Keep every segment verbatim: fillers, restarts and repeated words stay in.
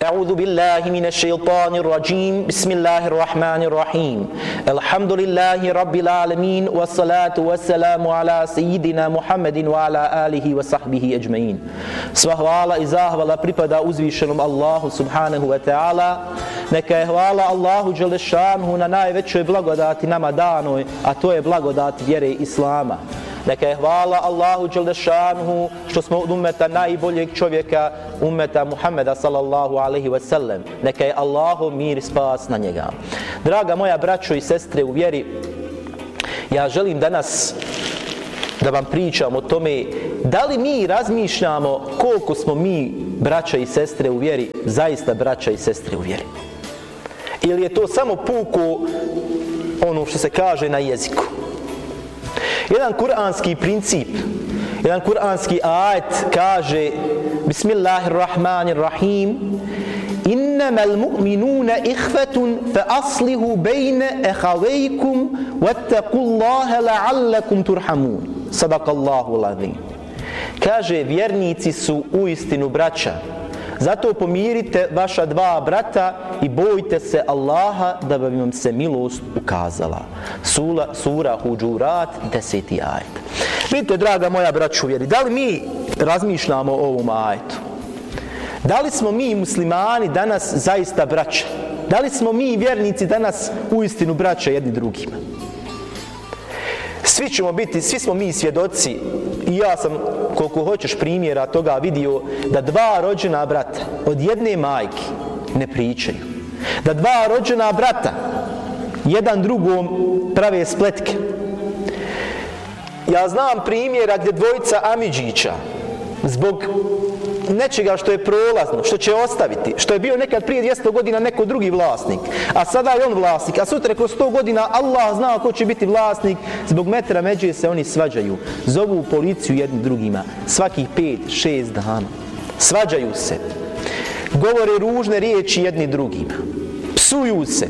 أعوذ بالله من الشيطان الرجيم بسم الله الرحمن الرحيم الحمد لله رب العالمين والصلاة والسلام على سيدنا محمد وعلى آله وصحبه أجمعين. Sva hvala i zahvala pripada uzvišenom Allahu subhanahu wa ta'ala. Neka je hvala Allahu dželešanhu na najvećoj blagodati nama danoj, a to je blagodat vjere Islama. Neka je hvala Allahu dželešanhu što smo od ummeta najboljeg čovjeka, ummeta Muhammeda sallallahu alaihi wa sallam. Neka je Allahu mir i spas na njega. Draga moja braćo i sestre u vjeri, ja želim danas da vam pričam o tome da li mi razmišljamo koliko smo mi braća i sestre u vjeri, zaista braća i sestre u vjeri. Ili je to samo puko ono što se kaže na jeziku. Jedan kuranski princip, jedan kuranski ajet kaže Bismillahirrahmanirrahim Innamal mu'minuna ikhfatun fa aslihu bayna akhawaykum wattaqullaha la'allakum turhamun. Sadakallahu al-azim. Kaže, vjernici su uistinu braća. Zato pomirite vaša dva brata i bojte se Allaha da bi vam se milost ukazala. Sura, sura Huđurat, deseti ajet. Vidite, draga moja braću vjeri, da li mi razmišljamo o ovom ajetu? Da li smo mi muslimani danas zaista braća? Da li smo mi vjernici danas uistinu braća jedni drugima? Svi ćemo biti, svi smo mi svjedoci i ja sam koliko hoćeš primjera toga vidio da dva rođena brata od jedne majke ne pričaju. Da dva rođena brata jedan drugom prave spletke. Ja znam primjera gdje dvojica amidžića zbog nečega što je prolazno, što će ostaviti, što je bio nekad prije dvjesto godina neko drugi vlasnik, a sada je on vlasnik, a sutra kroz sto godina Allah zna ko će biti vlasnik, zbog metra međe se oni svađaju, zovu policiju jedni drugima, svakih pet, šest dana, svađaju se, govore ružne riječi jedni drugima, psuju se.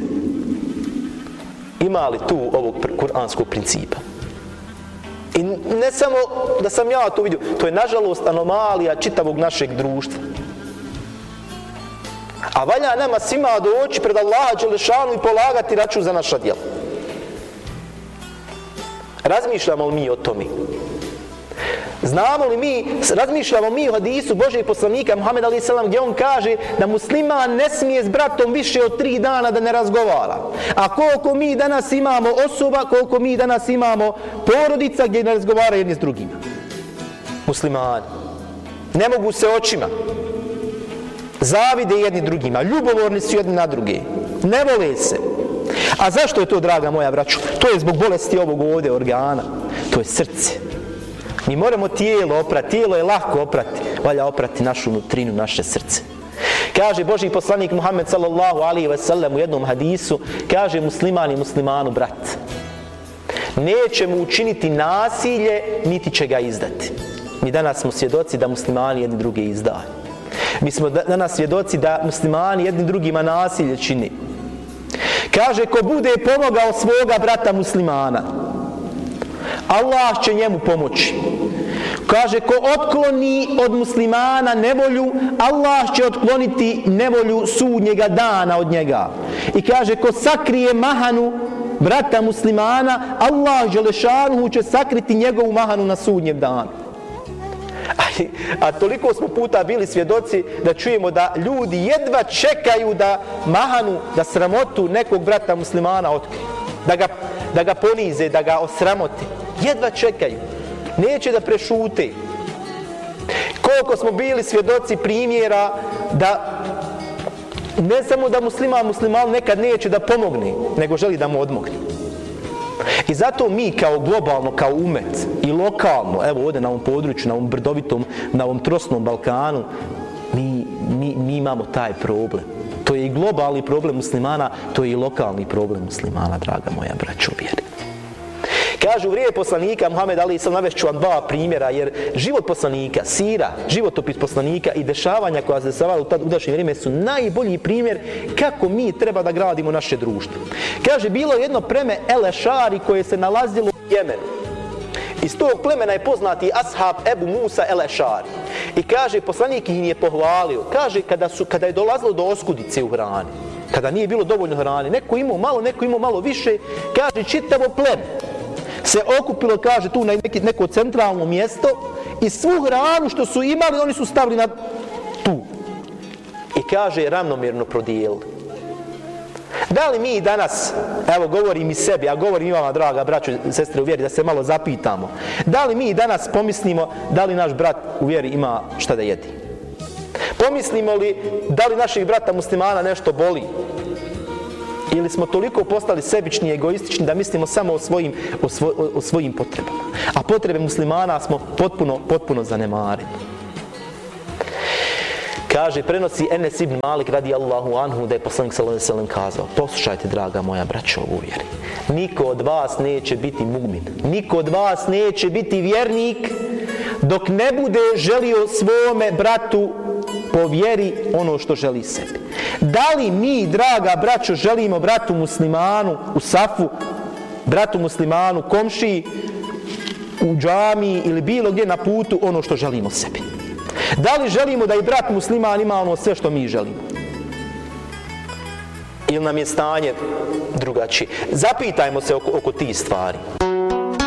Ima li tu ovog kuranskog principa? I ne samo da sam ja to vidio, to je nažalost anomalija čitavog našeg društva. A valja nama svima doći pred Allaha dželešanu i polagati račun za naša djela. Razmišljamo li mi o tome? Znamo li mi, razmišljamo mi o hadisu Božeg poslanika Muhameda alejhi selam gdje on kaže da musliman ne smije s bratom više od tri dana da ne razgovara. A koliko mi danas imamo osoba, koliko mi danas imamo porodica gdje ne razgovara jedni s drugima. Muslimani. Ne mogu se očima. Zavide jedni drugima. Ljubomorni su jedni na druge. Ne vole se. A zašto je to, draga moja braćo? To je zbog bolesti ovog ovdje organa. To je srce. Mi moramo tijelo oprati, tijelo je lako oprati, valja oprati našu nutrinu, naše srce. Kaže Božji poslanik Muhammed sallallahu alaihi wa sallam u jednom hadisu, kaže musliman i muslimanu brat. Neće mu učiniti nasilje, niti će ga izdati. Mi danas smo svjedoci da muslimani jedni druge izdaju. Mi smo danas svjedoci da muslimani jedni drugima nasilje čini. Kaže, ko bude pomogao svoga brata muslimana, Allah će njemu pomoći. Kaže, ko otkloni od muslimana nevolju, Allah će otkloniti nevolju sudnjega dana od njega. I kaže, ko sakrije mahanu brata muslimana, Allah dželešanuhu će sakriti njegovu mahanu na sudnjem danu. A, a toliko smo puta bili svjedoci da čujemo da ljudi jedva čekaju da mahanu, da sramotu nekog brata muslimana otkriju. Da ga, da ga ponize, da ga osramote. Jedva čekaju. Neće da prešute. Koliko smo bili svjedoci primjera da ne samo da musliman musliman nekad neće da pomogne, nego želi da mu odmogne. I zato mi kao globalno, kao umet i lokalno, evo ovdje na ovom području, na ovom brdovitom, na ovom trosnom Balkanu, mi, mi, mi imamo taj problem. To je i globalni problem muslimana, to je i lokalni problem muslimana, draga moja braćo vjeri. Kaže u vrijeme poslanika Muhammed alejhi selam, navešću vam dva primjera, jer život poslanika, sira, životopis poslanika i dešavanja koja se dešavala u tad udašnje vrijeme su najbolji primjer kako mi treba da gradimo naše društvo. Kaže, bilo je jedno pleme El-Ešari koje se nalazilo u Jemenu. Iz tog plemena je poznati ashab Ebu Musa El-Ešari. I kaže, poslanik ih je pohvalio. Kaže, kada, su, kada je dolazilo do oskudice u hrani, kada nije bilo dovoljno hrane, neko imao malo, neko imao malo više, kaže, čitavo pleme se okupilo, kaže, tu na neki, neko centralno mjesto i svu hranu što su imali, oni su stavili na tu. I kaže, ravnomjerno prodijelili. Da li mi danas, evo govorim i sebi, a govorim i vama, draga braćo i sestre u vjeri, da se malo zapitamo, da li mi danas pomislimo da li naš brat u vjeri ima šta da jedi? Pomislimo li da li naših brata muslimana nešto boli? Ili smo toliko postali sebični i egoistični da mislimo samo o svojim, o svoj, o svojim potrebama? A potrebe muslimana smo potpuno, potpuno zanemarili. Kaže, prenosi Enes ibn Malik radijallahu anhu da je poslanik sallallahu alejhi ve sellem kazao: poslušajte, draga moja braćo u vjeri, niko od vas neće biti mu'min, niko od vas neće biti vjernik dok ne bude želio svome bratu po vjeri ono što želi sebi. Da li mi, draga braćo, želimo bratu muslimanu u safu, bratu muslimanu komšiji, u džamiji ili bilo gdje na putu ono što želimo sebi? Da li želimo da i brat musliman ima ono sve što mi želimo? Ili nam je stanje drugačije? Zapitajmo se oko, oko tih stvari.